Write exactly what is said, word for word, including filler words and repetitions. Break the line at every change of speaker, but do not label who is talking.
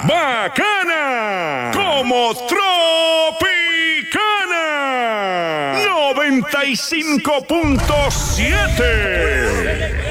bacana, como Tropicana noventa y cinco punto siete.